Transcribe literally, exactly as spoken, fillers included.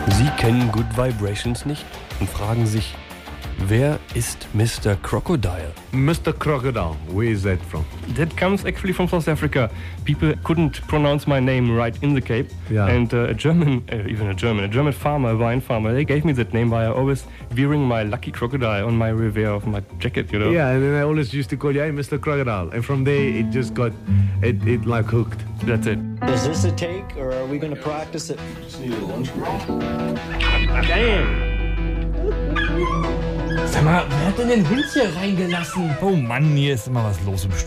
Sie kennen Good Vibrations nicht und fragen sich, wer ist Mister Crocodile? Mister Crocodile, where is that from? That comes actually from South Africa. People couldn't pronounce my name right in the Cape. Yeah. And uh, a German, uh, even a German, a German farmer, a wine farmer, they gave me that name by always wearing my lucky crocodile on my revers of my jacket, you know? Yeah, and then I always used to call you, hey, Mister Crocodile. And from there, it just got, it, it like hooked. That's it. Is this a take, or are we going to practice it? Just need a lunch break. Damn! Sag mal, wer hat denn den Hund hier reingelassen? Oh Mann, hier ist immer was los im Studio.